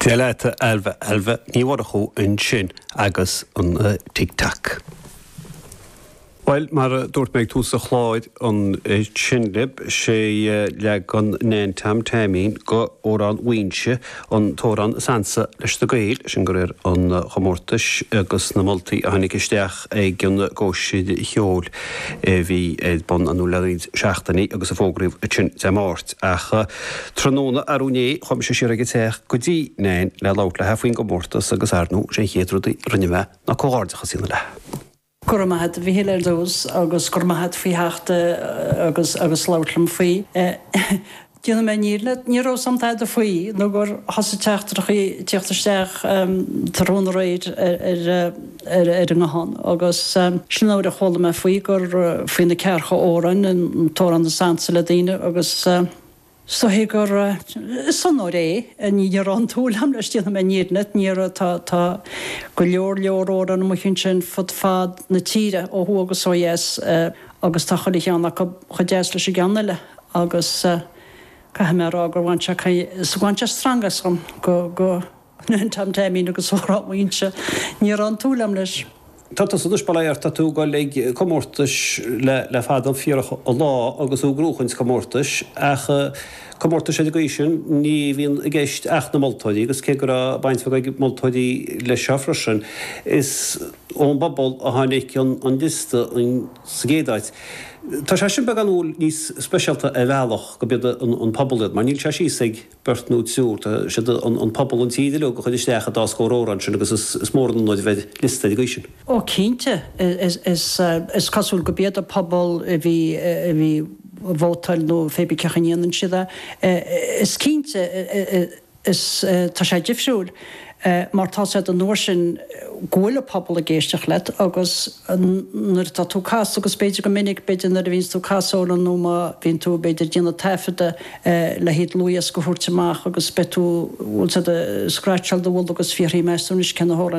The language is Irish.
Dialata alva níhharachú in sin agus an tic-tac. Weil mar dúirt méid tú sa chláid an sinlib sé le gan nén tam taimín go órán uinse an tóran sansa leis do gail sin gur an chomórtas agus na moltaí a hanig isteach ag an góisiid cheol hí bon an úlaríd seachtaní agus a fógríh a sin te máirt ach tróna arúné chum sé siar aige teach go dtí nén le lát le hefuoin go mórtas agus arnú sé chéadrúdaí rinne na cóáirdecha sína le. Gormahad fi héir dós agus gormahad fi heachta agus láutlam fi. Dína mé níle níró samtáid a faoi, nó gur hasí teachtarchaí teachtarsteach tarróna réid ar an gahan. Agus sin áir a chola me faoi gur faoin na cearcha órain an tóran na sansa le daine agus so hé gur san ó ré ní an túlam leis tína me níirnet níra tá go leor an mo chin sin fud fad na tíre ó thu agus óhéas agus tá chola cheanna chodéas leis ganile agus cai mé gur bhaintse strangas go tam téimín agus óráhaintse ní an túlam leis. Tátas ús baléir tú go le commórtas le fad an fíorach ó lá agus ó grúchains commórtas ach commórtas sé sin ní bhíon a gceist ach na moltóidí agus cé gur a baint moltóidí le seafrasin is ón babal a tháinig an lista an sagédáid. Tá sé sin beganúil níos speisialta a bhealach go bead an pobalad, mar níl sé síigh bertnú túúr sé an pobal an tíidirú go chuid isteach a dá scóróran sin agus is mór an nóid bheith lista i gaisin. Ó cínte is cosúil go bead a pobal bhí bhótal nó fébi cechaníanaan siad is cínte tá sé difriúil. Mar tá sé an nóir sin ghfuil pobl a géisteach le agus nuair tá tú cas agus beidir go minic beidir na a víns tú casóla nó vín tú beidir díanana taifide le héad luas go thuirteach agus betú bhil scratchal do bhil agus fíorí meúnis cena